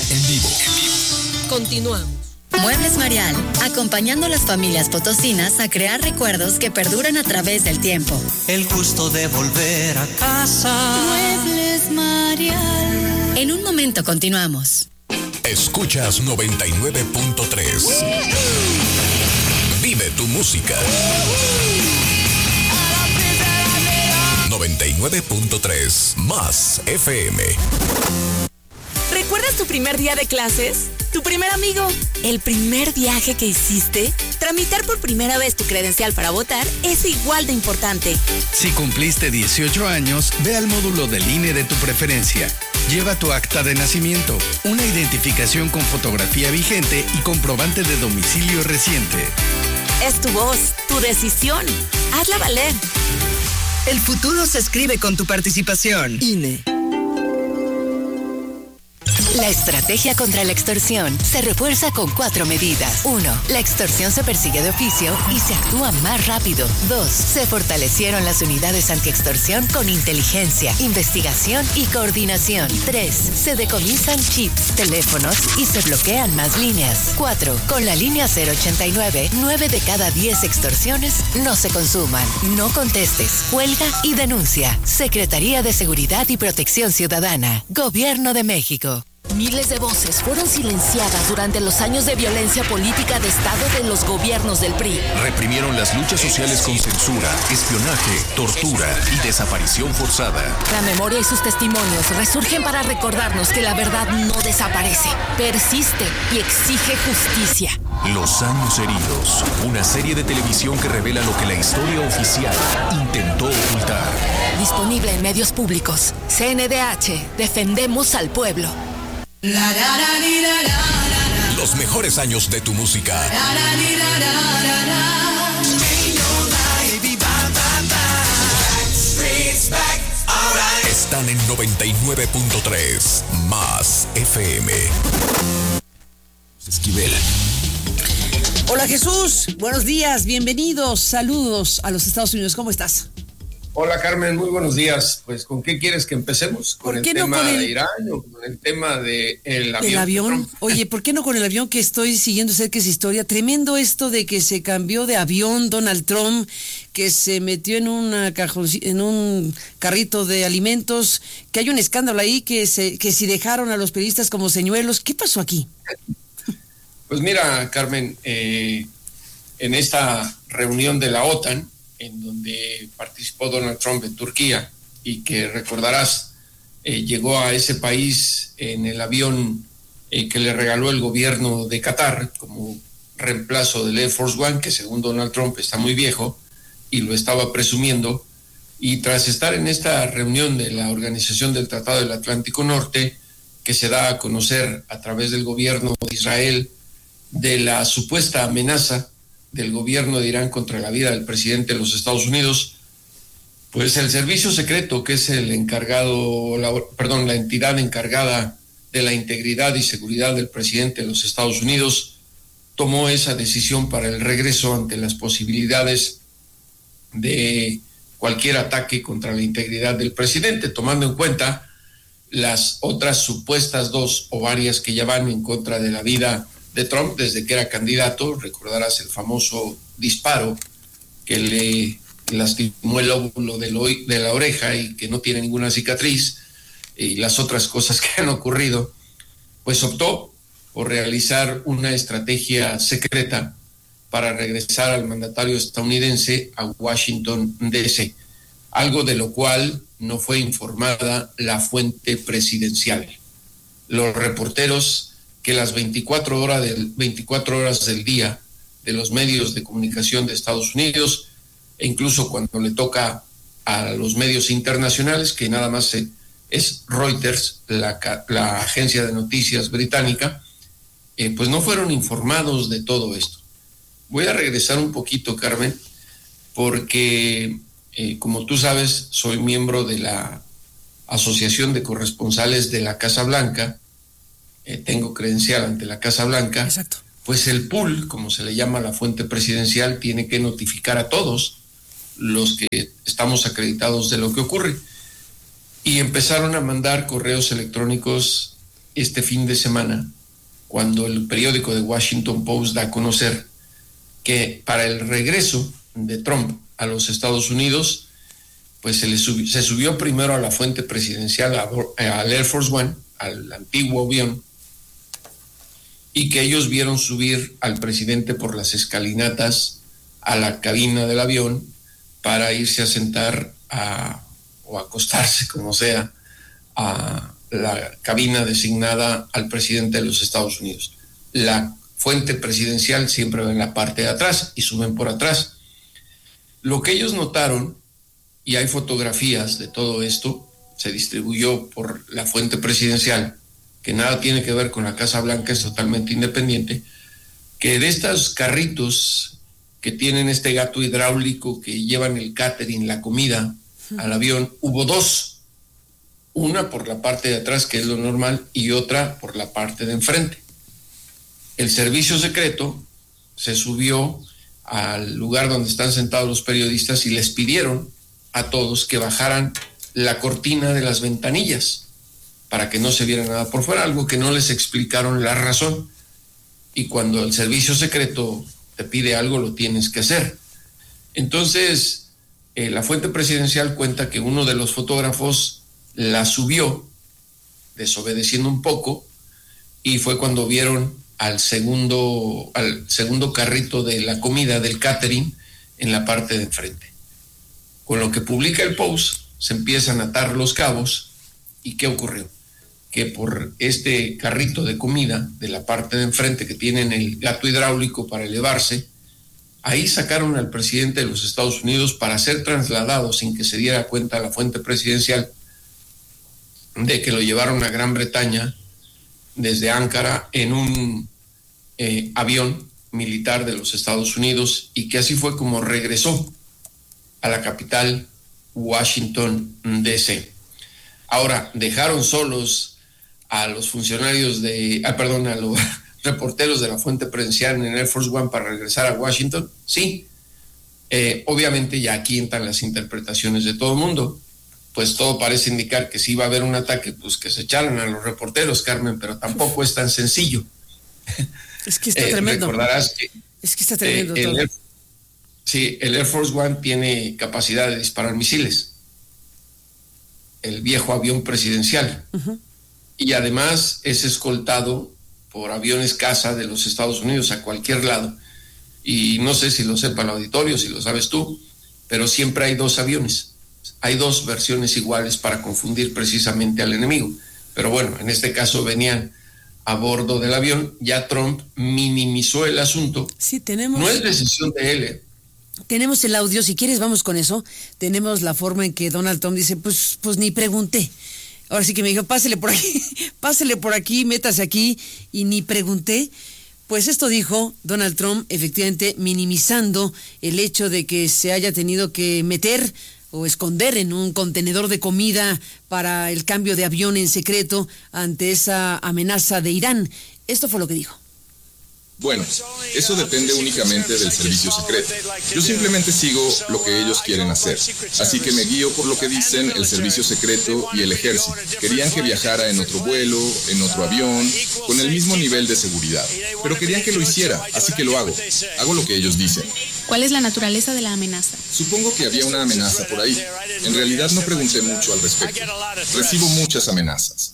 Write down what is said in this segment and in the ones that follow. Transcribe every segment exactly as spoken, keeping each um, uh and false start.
en vivo. Continuamos. Muebles Marial, acompañando a las familias potosinas a crear recuerdos que perduran a través del tiempo. El gusto de volver a casa. Muebles Marial. En un momento continuamos. Escuchas noventa y nueve punto tres. Vive tu música. noventa y nueve punto tres más F M. ¿Recuerdas tu primer día de clases? ¿Tu primer amigo? ¿El primer viaje que hiciste? Tramitar por primera vez tu credencial para votar es igual de importante. Si cumpliste dieciocho años, ve al módulo del I N E de tu preferencia. Lleva tu acta de nacimiento, una identificación con fotografía vigente y comprobante de domicilio reciente. Es tu voz, tu decisión. Hazla valer. El futuro se escribe con tu participación. I N E. La estrategia contra la extorsión se refuerza con cuatro medidas. Uno, la extorsión se persigue de oficio y se actúa más rápido. Dos, se fortalecieron las unidades antiextorsión con inteligencia, investigación y coordinación. Tres, se decomisan chips, teléfonos y se bloquean más líneas. Cuatro, con la línea cero ochenta y nueve, nueve de cada diez extorsiones no se consuman. No contestes, cuelga y denuncia. Secretaría de Seguridad y Protección Ciudadana. Gobierno de México. Miles de voces fueron silenciadas durante los años de violencia política de Estado de los gobiernos del P R I. Reprimieron las luchas sociales con censura, espionaje, tortura y desaparición forzada. La memoria y sus testimonios resurgen para recordarnos que la verdad no desaparece, persiste y exige justicia. Los años heridos, una serie de televisión que revela lo que la historia oficial intentó ocultar. Disponible en medios públicos. C N D H, defendemos al pueblo. Los mejores años de tu música. Están en noventa y nueve punto tres más F M. Esquivel. Hola Jesús, buenos días, bienvenidos, saludos a los Estados Unidos, ¿cómo estás? Hola Carmen, muy buenos días. Pues ¿con qué quieres que empecemos? ¿Con el tema no con el... de Irán o con el tema del de avión? El avión. Oye, ¿por qué no con el avión que estoy siguiendo cerca esa historia? Tremendo esto de que se cambió de avión Donald Trump, que se metió en una cajón, en un carrito de alimentos, que hay un escándalo ahí, que se que si dejaron a los periodistas como señuelos. ¿Qué pasó aquí? Pues mira, Carmen, eh, en esta reunión de la OTAN, en donde participó Donald Trump en Turquía, y que recordarás, eh, llegó a ese país en el avión eh, que le regaló el gobierno de Qatar como reemplazo del Air Force One, que según Donald Trump está muy viejo y lo estaba presumiendo. Y tras estar en esta reunión de la Organización del Tratado del Atlántico Norte, que se da a conocer a través del gobierno de Israel de la supuesta amenaza del gobierno de Irán contra la vida del presidente de los Estados Unidos, pues el servicio secreto, que es el encargado, la, perdón, la entidad encargada de la integridad y seguridad del presidente de los Estados Unidos, tomó esa decisión para el regreso ante las posibilidades de cualquier ataque contra la integridad del presidente, tomando en cuenta las otras supuestas dos o varias que ya van en contra de la vida de Trump desde que era candidato. Recordarás el famoso disparo que le lastimó el óvulo de, lo, de la oreja y que no tiene ninguna cicatriz, y las otras cosas que han ocurrido. Pues optó por realizar una estrategia secreta para regresar al mandatario estadounidense a Washington D C, algo de lo cual no fue informada la fuente presidencial. Los reporteros que las veinticuatro horas del, veinticuatro horas del día de los medios de comunicación de Estados Unidos, e incluso cuando le toca a los medios internacionales, que nada más se, es Reuters, la, la agencia de noticias británica, eh, pues no fueron informados de todo esto. Voy a regresar un poquito, Carmen, porque eh, como tú sabes, soy miembro de la Asociación de Corresponsales de la Casa Blanca. Eh, tengo credencial ante la Casa Blanca. Exacto. Pues el pool, como se le llama a la fuente presidencial, tiene que notificar a todos los que estamos acreditados de lo que ocurre. Y empezaron a mandar correos electrónicos este fin de semana, cuando el periódico The Washington Post da a conocer que para el regreso de Trump a los Estados Unidos, pues se, le subió, se subió primero a la fuente presidencial, a, al Air Force One, al antiguo avión, y que ellos vieron subir al presidente por las escalinatas a la cabina del avión para irse a sentar a, o acostarse, como sea, a la cabina designada al presidente de los Estados Unidos. La fuente presidencial siempre va en la parte de atrás y suben por atrás. Lo que ellos notaron, y hay fotografías de todo esto, se distribuyó por la fuente presidencial, que nada tiene que ver con la Casa Blanca, es totalmente independiente, que de estos carritos que tienen este gato hidráulico que llevan el catering, la comida al avión, hubo dos, una por la parte de atrás, que es lo normal, y otra por la parte de enfrente. El servicio secreto se subió al lugar donde están sentados los periodistas y les pidieron a todos que bajaran la cortina de las ventanillas para que no se viera nada por fuera, algo que no les explicaron la razón. Y cuando el servicio secreto te pide algo, lo tienes que hacer. Entonces, eh, la fuente presidencial cuenta que uno de los fotógrafos la subió, desobedeciendo un poco, y fue cuando vieron al segundo, al segundo carrito de la comida, del catering, en la parte de enfrente. Con lo que publica el Post, se empiezan a atar los cabos. ¿Y qué ocurrió? Que por este carrito de comida de la parte de enfrente, que tienen el gato hidráulico para elevarse, ahí sacaron al presidente de los Estados Unidos para ser trasladado sin que se diera cuenta la fuente presidencial de que lo llevaron a Gran Bretaña desde Ankara en un eh, avión militar de los Estados Unidos, y que así fue como regresó a la capital, Washington, D C Ahora, dejaron solos a los funcionarios de, ah, perdón, a los reporteros de la fuente presidencial en el Air Force One para regresar a Washington. Sí, eh, obviamente ya aquí entran las interpretaciones de todo el mundo. Pues todo parece indicar que si iba a haber un ataque, pues que se echaran a los reporteros, Carmen, pero tampoco es tan sencillo. Es que está eh, tremendo. Recordarás que es que está tremendo eh, todo. El Air, sí, el Air Force One tiene capacidad de disparar misiles. El viejo avión presidencial. Uh-huh. Y además es escoltado por aviones caza de los Estados Unidos a cualquier lado. Y no sé si lo sepa el auditorio, si lo sabes tú, pero siempre hay dos aviones. Hay dos versiones iguales para confundir precisamente al enemigo. Pero bueno, en este caso venían a bordo del avión. Ya Trump minimizó el asunto. Sí, tenemos... No es decisión de él, ¿eh? Tenemos el audio, si quieres vamos con eso. Tenemos la forma en que Donald Trump dice, pues, pues ni pregunté. Ahora sí que me dijo, pásele por aquí, pásele por aquí, métase aquí, y ni pregunté. Pues esto dijo Donald Trump, efectivamente minimizando el hecho de que se haya tenido que meter o esconder en un contenedor de comida para el cambio de avión en secreto ante esa amenaza de Irán. Esto fue lo que dijo. Bueno, eso depende únicamente del servicio secreto. Yo simplemente sigo lo que ellos quieren hacer. Así que me guío por lo que dicen el servicio secreto y el ejército. Querían que viajara en otro vuelo, en otro avión, con el mismo nivel de seguridad. Pero querían que lo hiciera, así que lo hago. Hago lo que ellos dicen. ¿Cuál es la naturaleza de la amenaza? Supongo que había una amenaza por ahí. En realidad no pregunté mucho al respecto. Recibo muchas amenazas.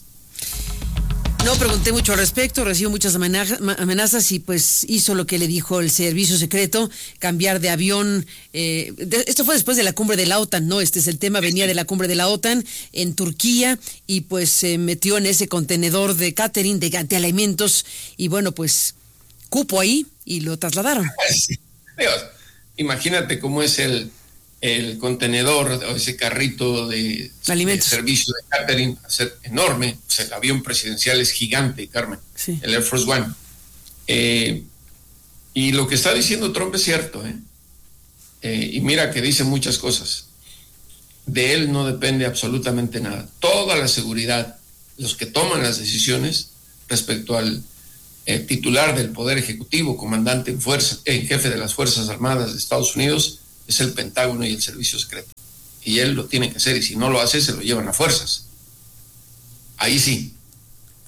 No pregunté mucho al respecto, recibo muchas amenazas y pues hizo lo que le dijo el servicio secreto, cambiar de avión. Eh, de, esto fue después de la cumbre de la OTAN, ¿no? Este es el tema, venía de la cumbre de la OTAN en Turquía y pues se metió en ese contenedor de catering, de, de alimentos y bueno, pues cupo ahí y lo trasladaron. Sí. Dios, imagínate cómo es el... el contenedor o ese carrito de, de servicio de catering, ser enorme. O sea, el avión presidencial es gigante, Carmen, sí. El Air Force One. Eh, y lo que está diciendo Trump es cierto, ¿eh? Eh, y mira que dice muchas cosas. De él no depende absolutamente nada. Toda la seguridad, los que toman las decisiones respecto al eh, titular del Poder Ejecutivo, comandante en fuerza, eh, jefe de las Fuerzas Armadas de Estados Unidos, es el Pentágono y el Servicio Secreto. Y él lo tiene que hacer, y si no lo hace, se lo llevan a fuerzas. Ahí sí.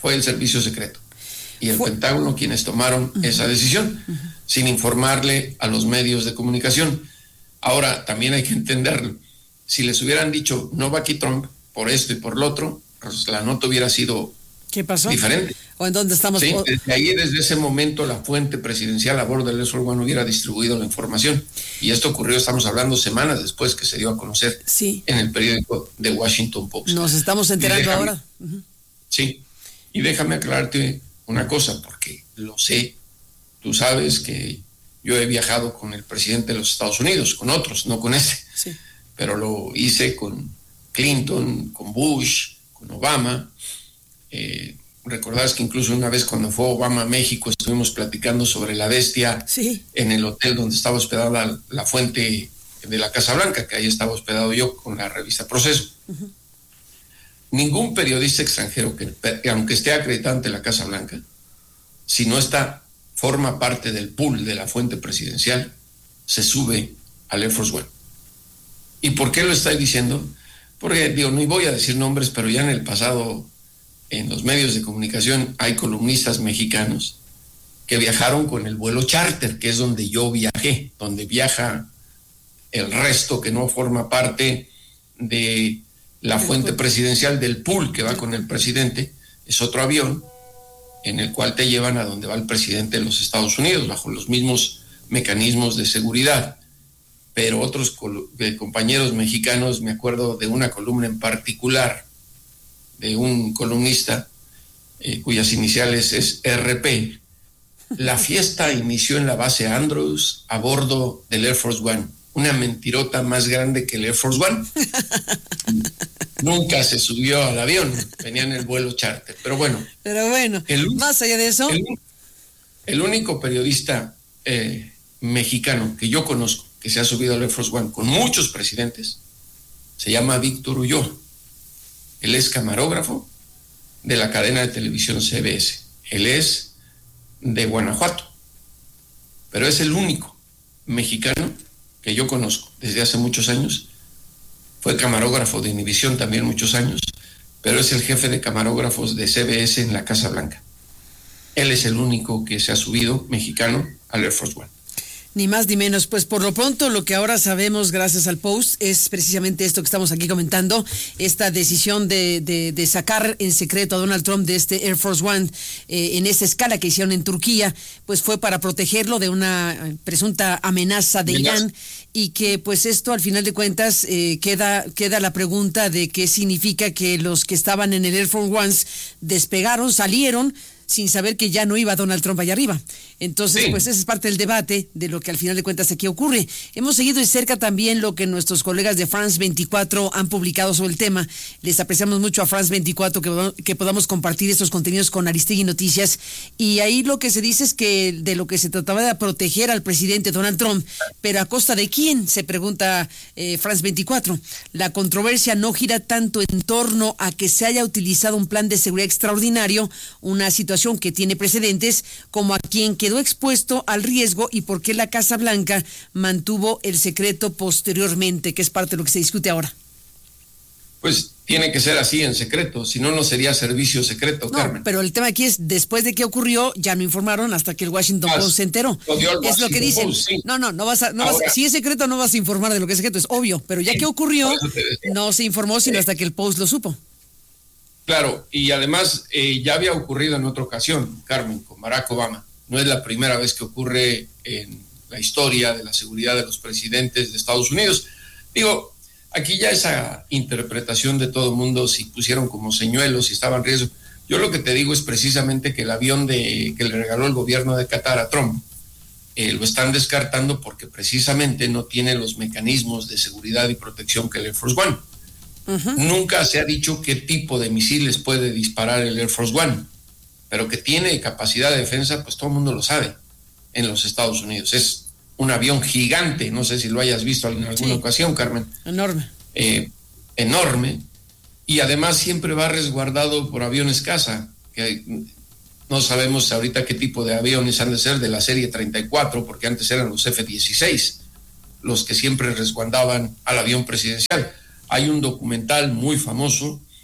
fue el servicio secreto y el Fue... Pentágono quienes tomaron uh-huh. esa decisión, uh-huh. sin informarle a los medios de comunicación. Ahora, también hay que entenderlo. Si les hubieran dicho, no va aquí Trump, por esto y por lo otro, pues la nota hubiera sido ¿Qué pasó? diferente. ¿O en dónde estamos? Sí, desde ahí, desde ese momento, la fuente presidencial a bordo del Air Force One hubiera distribuido la información. Y esto ocurrió, estamos hablando, semanas después que se dio a conocer sí. en el periódico The Washington Post. Nos estamos enterando déjame, ahora. Uh-huh. Sí, y déjame aclararte una cosa, porque lo sé. Tú sabes que yo he viajado con el presidente de los Estados Unidos, con otros, no con este. Sí. Pero lo hice con Clinton, con Bush, con Obama. Eh, Recordarás que incluso una vez cuando fue Obama a México estuvimos platicando sobre la bestia sí. en el hotel donde estaba hospedada la fuente de la Casa Blanca, que ahí estaba hospedado yo con la revista Proceso. Uh-huh. Ningún periodista extranjero que, que aunque esté acreditado ante la Casa Blanca, si no está, forma parte del pool de la fuente presidencial, se sube al Air Force One. ¿Y por qué lo estoy diciendo? Porque, digo, no voy a decir nombres, pero ya en el pasado, en los medios de comunicación, hay columnistas mexicanos que viajaron con el vuelo charter, que es donde yo viajé, donde viaja el resto que no forma parte de la fuente presidencial del pool que va con el presidente. Es otro avión en el cual te llevan a donde va el presidente de los Estados Unidos, bajo los mismos mecanismos de seguridad. Pero otros col- compañeros mexicanos, me acuerdo de una columna en particular, de un columnista eh, cuyas iniciales es R P. La fiesta inició en la base Andrews a bordo del Air Force One. Una mentirota más grande que el Air Force One. Nunca se subió al avión, venía en el vuelo charter. Pero bueno. Pero bueno, el, más allá de eso. El, el único periodista eh, mexicano que yo conozco que se ha subido al Air Force One con muchos presidentes se llama Víctor Ulloa. Él es camarógrafo de la cadena de televisión C B S. Él es de Guanajuato, pero es el único mexicano que yo conozco desde hace muchos años. Fue camarógrafo de Univisión también muchos años, pero es el jefe de camarógrafos de C B S en la Casa Blanca. Él es el único que se ha subido, mexicano, al Air Force One. Ni más ni menos, pues por lo pronto lo que ahora sabemos gracias al Post es precisamente esto que estamos aquí comentando, esta decisión de, de, de sacar en secreto a Donald Trump de este Air Force One eh, en esa escala que hicieron en Turquía, pues fue para protegerlo de una presunta amenaza de Irán, y que pues esto al final de cuentas eh, queda, queda la pregunta de qué significa que los que estaban en el Air Force One despegaron, salieron, sin saber que ya no iba Donald Trump allá arriba. Entonces, sí. pues esa es parte del debate de lo que al final de cuentas aquí ocurre. Hemos seguido de cerca también lo que nuestros colegas de France veinticuatro han publicado sobre el tema. Les apreciamos mucho a France veinticuatro que, que podamos compartir estos contenidos con Aristegui Noticias. Y ahí lo que se dice es que de lo que se trataba de proteger al presidente Donald Trump, pero ¿a costa de quién? Se pregunta eh, France veinticuatro. La controversia no gira tanto en torno a que se haya utilizado un plan de seguridad extraordinario, una situación que tiene precedentes, como a quien quedó expuesto al riesgo y por qué la Casa Blanca mantuvo el secreto posteriormente, que es parte de lo que se discute ahora. Pues tiene que ser así en secreto, si no, no sería servicio secreto, no, Carmen. Pero el tema aquí es, después de que ocurrió, ya no informaron hasta que el Washington Post se enteró. Es lo que dicen. Post, sí. No, no, no vas a, no Ahora, vas, si es secreto no vas a informar de lo que es secreto, es obvio, pero ya sí, que ocurrió, no se informó sino sí. hasta que el Post lo supo. Claro, y además eh, ya había ocurrido en otra ocasión, Carmen, con Barack Obama. No es la primera vez que ocurre en la historia de la seguridad de los presidentes de Estados Unidos. Digo, aquí ya esa interpretación de todo el mundo, si pusieron como señuelos, si estaba en riesgo. Yo lo que te digo es precisamente que el avión de que le regaló el gobierno de Qatar a Trump, eh, lo están descartando porque precisamente no tiene los mecanismos de seguridad y protección que el Air Force One. Uh-huh. Nunca se ha dicho qué tipo de misiles puede disparar el Air Force One, pero que tiene capacidad de defensa, pues todo el mundo lo sabe en los Estados Unidos. Es un avión gigante, no sé si lo hayas visto en alguna sí. ocasión, Carmen. Enorme. Eh, enorme, y además siempre va resguardado por aviones caza, que no sabemos ahorita qué tipo de aviones han de ser de la serie treinta y cuatro, porque antes eran los F dieciséis, los que siempre resguardaban al avión presidencial. Hay un documental muy famoso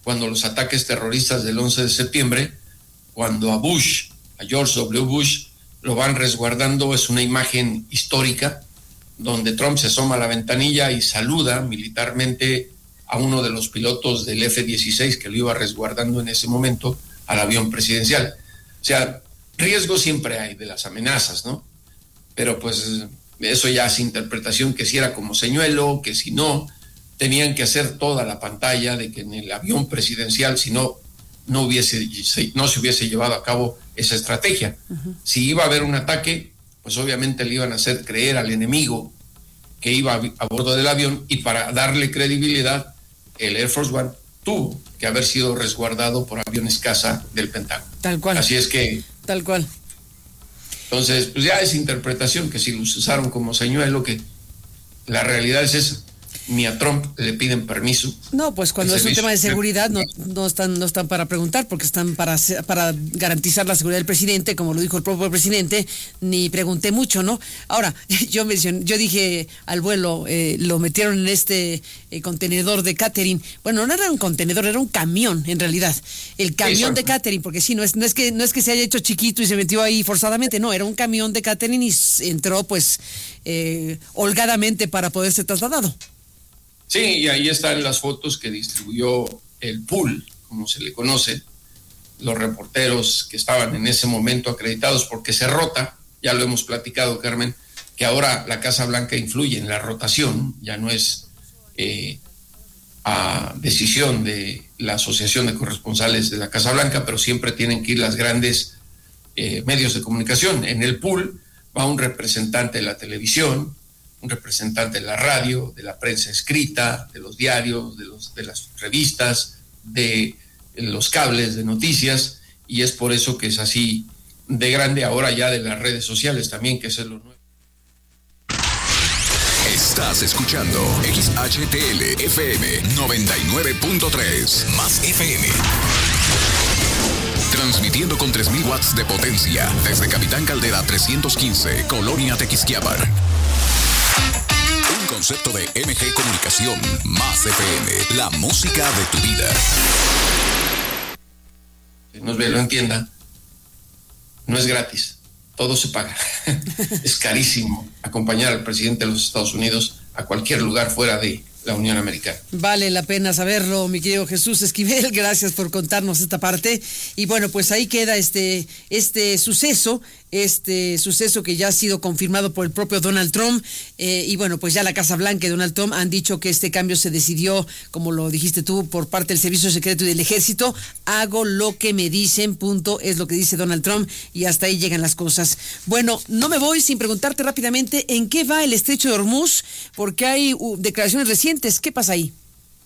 cuando los ataques terroristas del once de septiembre, cuando a Bush, a George W. Bush, lo van resguardando. Es una imagen histórica donde Trump se asoma a la ventanilla y saluda militarmente a uno de los pilotos del F dieciséis que lo iba resguardando en ese momento al avión presidencial. O sea, riesgo siempre hay de las amenazas, ¿no? Pero pues eso ya es interpretación, que si era como señuelo, que si no, tenían que hacer toda la pantalla de que en el avión presidencial, si no, no hubiese, no se hubiese llevado a cabo esa estrategia. Uh-huh. Si iba a haber un ataque, pues obviamente le iban a hacer creer al enemigo que iba a, a bordo del avión, y para darle credibilidad, el Air Force One tuvo que haber sido resguardado por aviones caza del Pentágono. Tal cual. Así es que... Tal cual. Entonces, pues ya es interpretación, que si los usaron como señuelo, que la realidad es esa. Ni a Trump le piden permiso. No, pues cuando es un tema de seguridad no, no están no están para preguntar, porque están para para garantizar la seguridad del presidente, como lo dijo el propio presidente. Ni pregunté mucho, ¿no? Ahora, yo mencioné, yo dije al vuelo, eh, lo metieron en este eh, contenedor de catering. Bueno, no era un contenedor, era un camión, en realidad. El camión de catering, porque sí, no es, no es que no es que se haya hecho chiquito y se metió ahí forzadamente, no, era un camión de catering y entró pues eh, holgadamente para poder ser trasladado. Sí, y ahí están las fotos que distribuyó el pool, como se le conoce, los reporteros que estaban en ese momento acreditados, porque se rota, ya lo hemos platicado, Carmen, que ahora la Casa Blanca influye en la rotación, ya no es eh, a decisión de la Asociación de Corresponsales de la Casa Blanca, pero siempre tienen que ir las grandes eh, medios de comunicación. En el pool va un representante de la televisión, un representante de la radio, de la prensa escrita, de los diarios, de, los, de las revistas, de los cables de noticias, y es por eso que es así de grande, ahora ya de las redes sociales también, que es lo nuevo. Estás escuchando X H T L F M noventa y nueve punto tres, más F M. Transmitiendo con tres mil watts de potencia desde Capitán Caldera trescientos quince, Colonia Tequisquiapan. Un concepto de M G Comunicación, más F M, la música de tu vida. Que nos ve, lo entienda, no es gratis, todo se paga. Es carísimo acompañar al presidente de los Estados Unidos a cualquier lugar fuera de la Unión Americana. Vale la pena saberlo, mi querido Jesús Esquivel, gracias por contarnos esta parte. Y bueno, pues ahí queda este, este suceso, este suceso que ya ha sido confirmado por el propio Donald Trump, eh, y bueno, pues ya la Casa Blanca y Donald Trump han dicho que este cambio se decidió, como lo dijiste tú, por parte del Servicio Secreto y del Ejército. Hago lo que me dicen, punto, es lo que dice Donald Trump, y hasta ahí llegan las cosas. Bueno, no me voy sin preguntarte rápidamente en qué va el Estrecho de Hormuz, porque hay uh, declaraciones recientes. ¿Qué pasa ahí?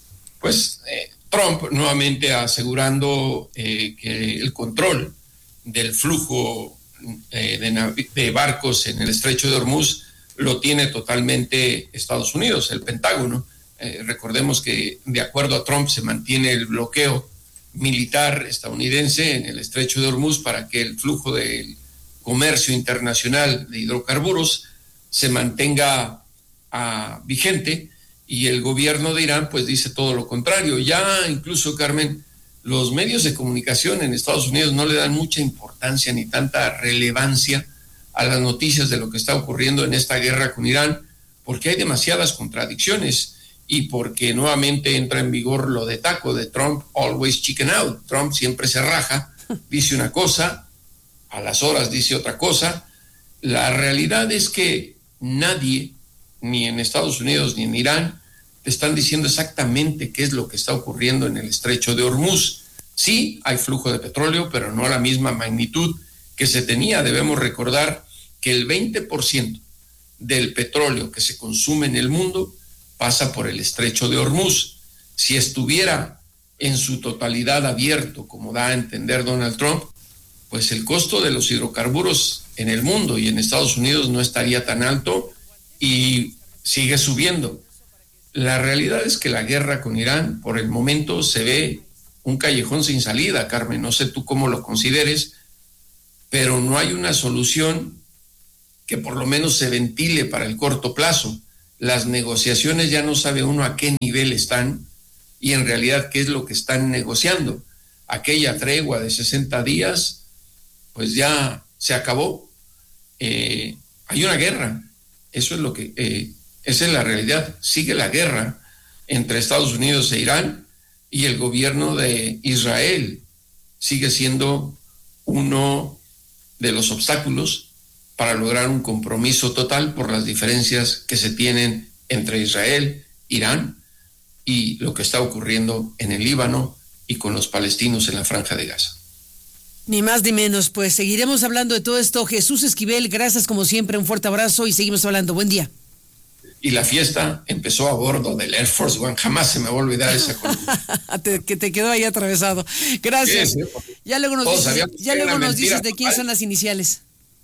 Pues eh, Trump nuevamente asegurando eh, que el control del flujo eh, de, nav- de barcos en el Estrecho de Hormuz lo tiene totalmente Estados Unidos, el Pentágono. Eh, recordemos que de acuerdo a Trump se mantiene el bloqueo militar estadounidense en el Estrecho de Hormuz para que el flujo del comercio internacional de hidrocarburos se mantenga uh, vigente, y el gobierno de Irán pues dice todo lo contrario. Ya incluso, Carmen, los medios de comunicación en Estados Unidos no le dan mucha importancia ni tanta relevancia a las noticias de lo que está ocurriendo en esta guerra con Irán, porque hay demasiadas contradicciones y porque nuevamente entra en vigor lo de taco de Trump, always chicken out. Trump siempre se raja, dice una cosa, a las horas dice otra cosa. La realidad es que nadie, ni en Estados Unidos ni en Irán, te están diciendo exactamente qué es lo que está ocurriendo en el Estrecho de Hormuz. Sí, hay flujo de petróleo, pero no a la misma magnitud que se tenía. Debemos recordar que el veinte por ciento del petróleo que se consume en el mundo pasa por el Estrecho de Hormuz. Si estuviera en su totalidad abierto, como da a entender Donald Trump, pues el costo de los hidrocarburos en el mundo y en Estados Unidos no estaría tan alto y sigue subiendo. La realidad es que la guerra con Irán por el momento se ve un callejón sin salida, Carmen. No sé tú cómo lo consideres, pero no hay una solución que por lo menos se ventile para el corto plazo. Las negociaciones ya no sabe uno a qué nivel están, y en realidad qué es lo que están negociando. Aquella tregua de sesenta días, pues ya se acabó. Eh, hay una guerra, eso es lo que, eh, esa es la realidad. Sigue la guerra entre Estados Unidos e Irán, y el gobierno de Israel sigue siendo uno de los obstáculos para lograr un compromiso total por las diferencias que se tienen entre Israel, Irán y lo que está ocurriendo en el Líbano y con los palestinos en la Franja de Gaza. Ni más ni menos, pues seguiremos hablando de todo esto. Jesús Esquivel, gracias como siempre, un fuerte abrazo y seguimos hablando. Buen día. Y la fiesta empezó a bordo del Air Force One. Jamás se me va a olvidar esa columna. te, que te quedó ahí atravesado. Gracias. Sí, sí, ya luego nos dices, ya luego nos dices de quién son las iniciales.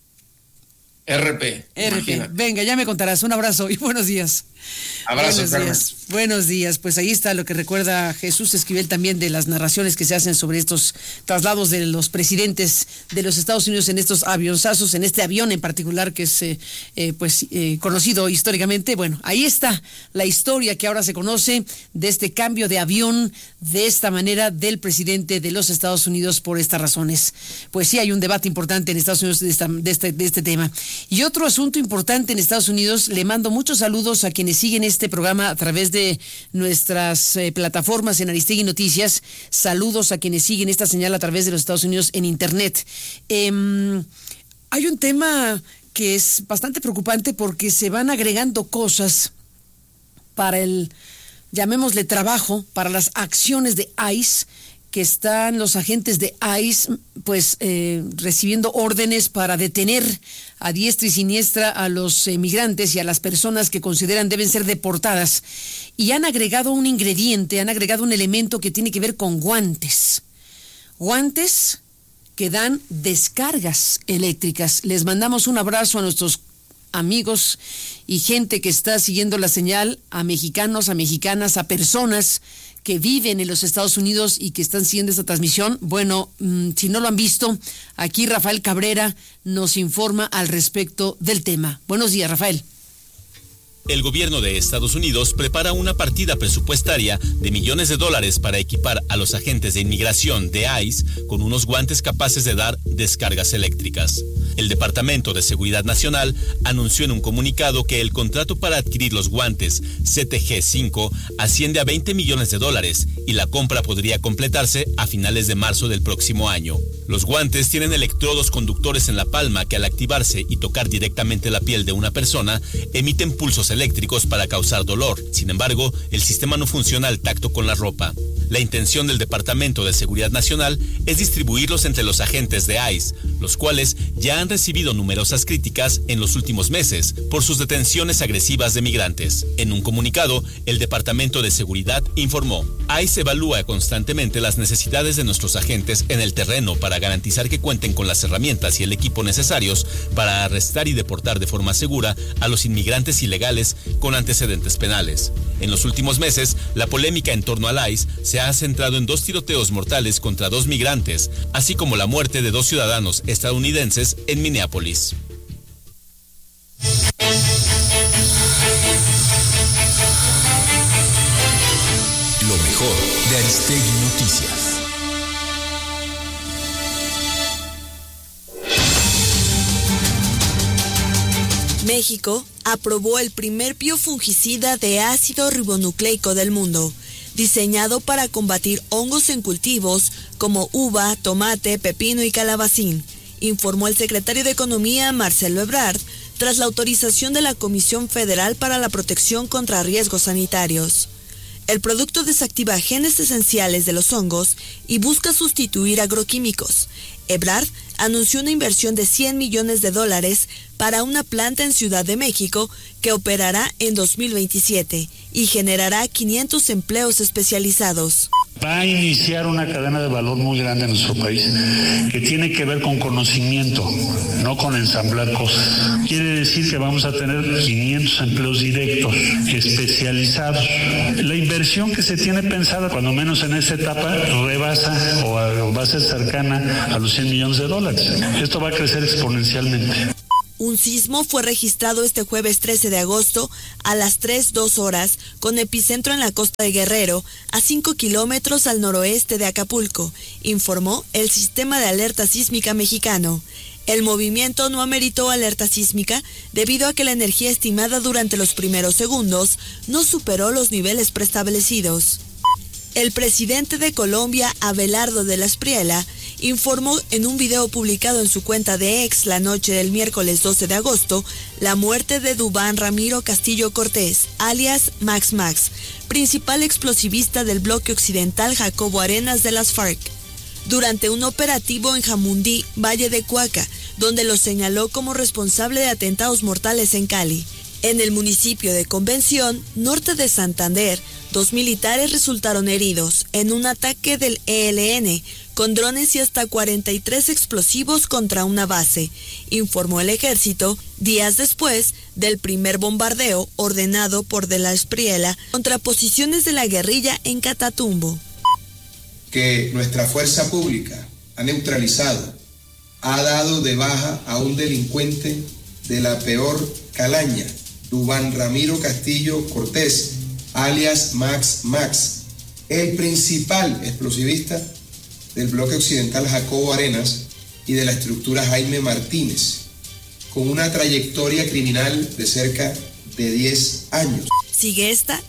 R P. R P. Venga, ya me contarás. Un abrazo y buenos días. Abrazo, buenos Carmen. días. Buenos días. Pues ahí está lo que recuerda Jesús Esquivel también de las narraciones que se hacen sobre estos traslados de los presidentes de los Estados Unidos en estos avionzazos, en este avión en particular que es eh, eh, pues eh, conocido históricamente. Bueno, ahí está la historia que ahora se conoce de este cambio de avión de esta manera del presidente de los Estados Unidos por estas razones. Pues sí hay un debate importante en Estados Unidos de, esta, de, este, de este tema. Y otro asunto importante en Estados Unidos, le mando muchos saludos a quienes siguen este programa a través de nuestras eh, plataformas en Aristegui Noticias. Saludos a quienes siguen esta señal a través de los Estados Unidos en Internet. Eh, hay un tema que es bastante preocupante porque se van agregando cosas para el, llamémosle trabajo, para las acciones de ICE, que están los agentes de ICE pues eh, recibiendo órdenes para detener a diestra y siniestra a los eh, migrantes y a las personas que consideran deben ser deportadas, y han agregado un ingrediente, han agregado un elemento que tiene que ver con guantes, guantes que dan descargas eléctricas. Les mandamos un abrazo a nuestros amigos y gente que está siguiendo la señal, a mexicanos, a mexicanas, a personas que viven en los Estados Unidos y que están siguiendo esta transmisión. Bueno, mmm, si no lo han visto, aquí Rafael Cabrera nos informa al respecto del tema. Buenos días, Rafael. El gobierno de Estados Unidos prepara una partida presupuestaria de millones de dólares para equipar a los agentes de inmigración de ICE con unos guantes capaces de dar descargas eléctricas. El Departamento de Seguridad Nacional anunció en un comunicado que el contrato para adquirir los guantes C T G cinco asciende a veinte millones de dólares y la compra podría completarse a finales de marzo del próximo año. Los guantes tienen electrodos conductores en la palma que al activarse y tocar directamente la piel de una persona emiten pulsos eléctricos para causar dolor. Sin embargo, el sistema no funciona al tacto con la ropa. La intención del Departamento de Seguridad Nacional es distribuirlos entre los agentes de ICE, los cuales ya han recibido numerosas críticas en los últimos meses por sus detenciones agresivas de migrantes. En un comunicado, el Departamento de Seguridad informó: ICE evalúa constantemente las necesidades de nuestros agentes en el terreno para garantizar que cuenten con las herramientas y el equipo necesarios para arrestar y deportar de forma segura a los inmigrantes ilegales con antecedentes penales. En los últimos meses, la polémica en torno al ICE se ha centrado en dos tiroteos mortales contra dos migrantes, así como la muerte de dos ciudadanos estadounidenses en Minneapolis. Lo mejor de Aristegui Noticias. México aprobó el primer biofungicida de ácido ribonucleico del mundo, diseñado para combatir hongos en cultivos como uva, tomate, pepino y calabacín, informó el secretario de Economía, Marcelo Ebrard, tras la autorización de la Comisión Federal para la Protección contra Riesgos Sanitarios. El producto desactiva genes esenciales de los hongos y busca sustituir agroquímicos. Ebrard anunció una inversión de cien millones de dólares para una planta en Ciudad de México que operará en dos mil veintisiete y generará quinientos empleos especializados. Va a iniciar una cadena de valor muy grande en nuestro país que tiene que ver con conocimiento, no con ensamblar cosas. Quiere decir que vamos a tener quinientos empleos directos, especializados. La inversión que se tiene pensada, cuando menos en esta etapa, rebasa o va a ser cercana a los cien millones de dólares. Esto va a crecer exponencialmente. Un sismo fue registrado este jueves trece de agosto a las tres dos horas, con epicentro en la costa de Guerrero, a cinco kilómetros al noroeste de Acapulco, informó el Sistema de Alerta Sísmica Mexicano. El movimiento no ameritó alerta sísmica debido a que la energía estimada durante los primeros segundos no superó los niveles preestablecidos. El presidente de Colombia, Abelardo de la Espriella, informó en un video publicado en su cuenta de X la noche del miércoles doce de agosto la muerte de Duván Ramiro Castillo Cortés, alias Max Max, principal explosivista del bloque occidental Jacobo Arenas de las FARC, durante un operativo en Jamundí, Valle de Cuaca, donde lo señaló como responsable de atentados mortales en Cali. En el municipio de Convención, norte de Santander, dos militares resultaron heridos en un ataque del E L N con drones y hasta cuarenta y tres explosivos contra una base, informó el ejército días después del primer bombardeo ordenado por De la Espriella contra posiciones de la guerrilla en Catatumbo. Que nuestra fuerza pública ha neutralizado, ha dado de baja a un delincuente de la peor calaña, Duván Ramiro Castillo Cortés, alias Max Max, el principal explosivista del bloque occidental Jacobo Arenas y de la estructura Jaime Martínez, con una trayectoria criminal de cerca de diez años. Sigue esta